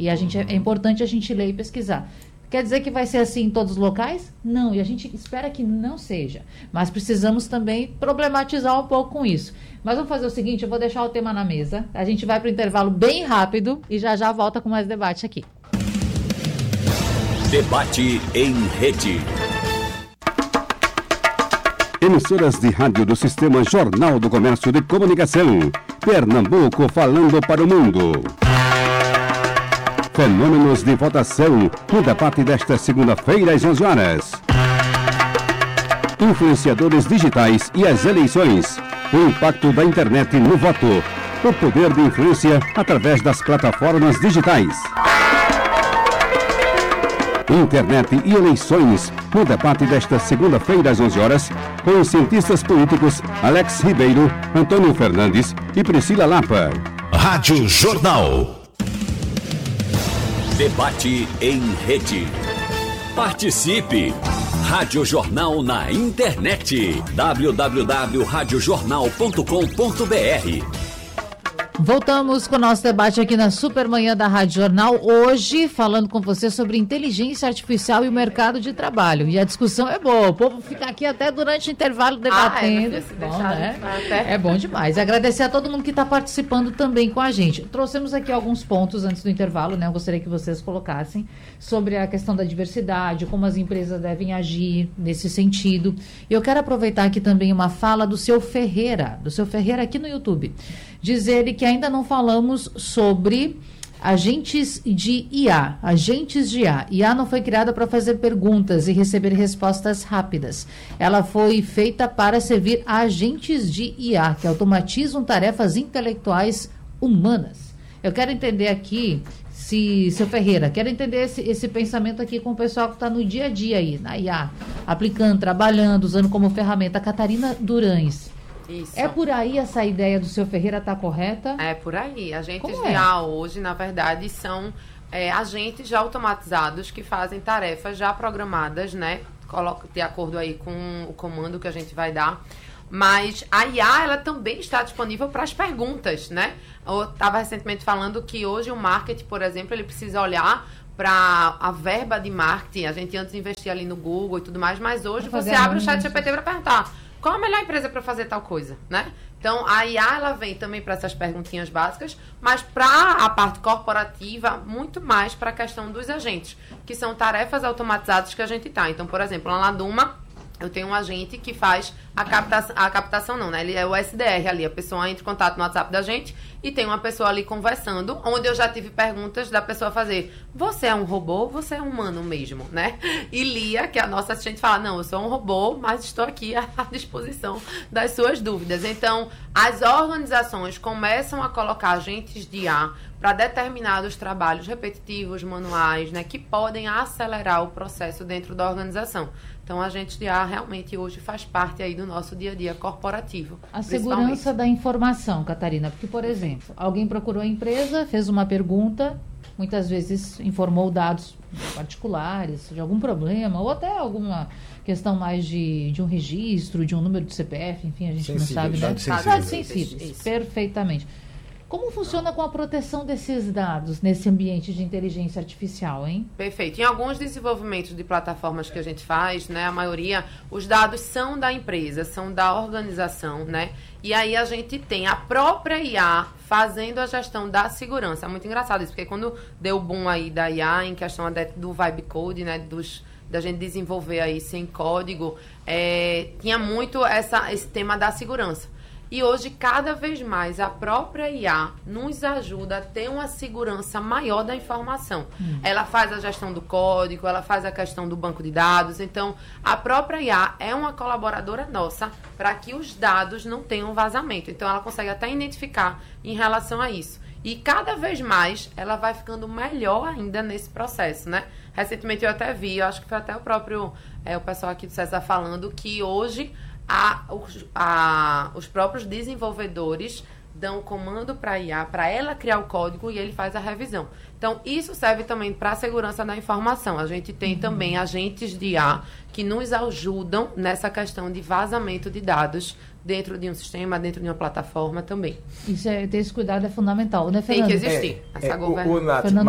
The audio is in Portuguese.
E é importante a gente ler e pesquisar. Quer dizer que vai ser assim em todos os locais? Não, e a gente espera que não seja. Mas precisamos também problematizar um pouco com isso. Mas vamos fazer o seguinte, eu vou deixar o tema na mesa. A gente vai para o intervalo bem rápido e já volta com mais debate aqui. Debate em rede. Emissoras de rádio do Sistema Jornal do Comércio de Comunicação. Pernambuco falando para o mundo. Fenômenos de votação no debate desta segunda-feira às 11 horas. Influenciadores digitais e as eleições. O impacto da internet no voto. O poder de influência através das plataformas digitais. Internet e eleições no debate desta segunda-feira às 11 horas com os cientistas políticos Alex Ribeiro, Antônio Fernandes e Priscila Lapa. Rádio Jornal. Debate em rede. Participe! Rádio Jornal na internet. www.radiojornal.com.br. Voltamos com o nosso debate aqui na Supermanhã da Rádio Jornal, hoje falando com você sobre inteligência artificial e o mercado de trabalho. E a discussão é boa, o povo fica aqui até durante o intervalo debatendo. Bom, né? É bom demais. Agradecer a todo mundo que está participando também com a gente. Trouxemos aqui alguns pontos antes do intervalo, né? Eu gostaria que vocês colocassem sobre a questão da diversidade, como as empresas devem agir nesse sentido. E eu quero aproveitar aqui também uma fala do seu Ferreira aqui no YouTube. Diz ele que ainda não falamos sobre agentes de IA. IA não foi criada para fazer perguntas e receber respostas rápidas. Ela foi feita para servir a agentes de IA, que automatizam tarefas intelectuais humanas. Eu quero entender aqui, seu Ferreira, quero entender esse pensamento aqui com o pessoal que está no dia a dia aí, na IA, aplicando, trabalhando, usando como ferramenta. A Catarina Durães. Isso. É por aí essa ideia do seu Ferreira está correta? É por aí. Agentes de IA hoje, na verdade, são agentes já automatizados que fazem tarefas já programadas, né? De acordo aí com o comando que a gente vai dar. Mas a IA, ela também está disponível para as perguntas, né? Eu estava recentemente falando que hoje o marketing, por exemplo, ele precisa olhar para a verba de marketing. A gente antes investia ali no Google e tudo mais, mas hoje você abre o ChatGPT para perguntar qual a melhor empresa para fazer tal coisa, né? Então, a IA, ela vem também para essas perguntinhas básicas, mas para a parte corporativa, muito mais para a questão dos agentes, que são tarefas automatizadas que a gente tá. Então, por exemplo, lá na Duma, eu tenho um agente que faz a captação não, né? Ele é o SDR ali, a pessoa entra em contato no WhatsApp da gente e tem uma pessoa ali conversando, onde eu já tive perguntas da pessoa fazer: você é um robô? Você é um humano mesmo, né? E Lia, que é a nossa assistente, fala: não, eu sou um robô, mas estou aqui à disposição das suas dúvidas. Então, as organizações começam a colocar agentes de IA para determinados trabalhos repetitivos, manuais, né, que podem acelerar o processo dentro da organização. Então, a agente de IA realmente hoje faz parte aí do nosso dia a dia corporativo. A segurança da informação, Catarina, porque, por exemplo, alguém procurou a empresa, fez uma pergunta, muitas vezes informou dados particulares de algum problema, ou até alguma questão mais de um registro, de um número de CPF, enfim, a gente não sabe, né? Dados sensíveis, perfeitamente. Como funciona com a proteção desses dados nesse ambiente de inteligência artificial, hein? Perfeito. Em alguns desenvolvimentos de plataformas que a gente faz, né, a maioria, os dados são da empresa, são da organização, né? E aí a gente tem a própria IA fazendo a gestão da segurança. É muito engraçado isso, porque quando deu o boom aí da IA em questão do vibe code, né, da gente desenvolver aí sem código, tinha muito esse tema da segurança. E hoje, cada vez mais, a própria IA nos ajuda a ter uma segurança maior da informação. Ela faz a gestão do código, ela faz a questão do banco de dados. Então, a própria IA é uma colaboradora nossa para que os dados não tenham vazamento. Então, ela consegue até identificar em relação a isso. E cada vez mais, ela vai ficando melhor ainda nesse processo, né? Recentemente, eu até vi, eu acho que foi até o próprio o pessoal aqui do César falando que hoje os próprios desenvolvedores dão comando para a IA, para ela criar o código e ele faz a revisão. Então, isso serve também para a segurança da informação. A gente tem também agentes de IA que nos ajudam nessa questão de vazamento de dados dentro de um sistema, dentro de uma plataforma também. Isso ter esse cuidado é fundamental, né, Fernando? Tem que existir essa governança. Nath,